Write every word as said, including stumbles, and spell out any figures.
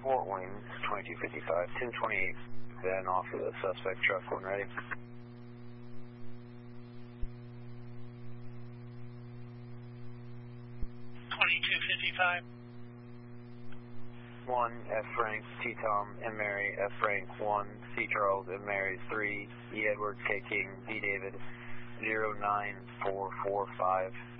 Fort Wayne, twenty-two fifty-five, ten twenty-eight, then off of the suspect truck when ready. twenty-two fifty-five. one, F. Frank, T. Tom, M. Mary, F. Frank, one, C. Charles, M. Mary, three, E. Edward, K. King, D. David, zero nine four four five.